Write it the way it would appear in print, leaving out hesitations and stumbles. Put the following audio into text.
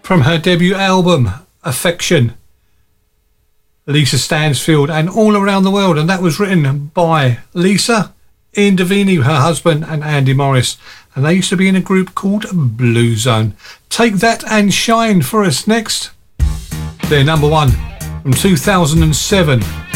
from her debut album, Affection. Lisa Stansfield and All Around the World, and that was written by Lisa, Ian Davini, her husband, and Andy Morris, and they used to be in a group called Blue Zone. Take That and Shine for us next. They're number one from 2007.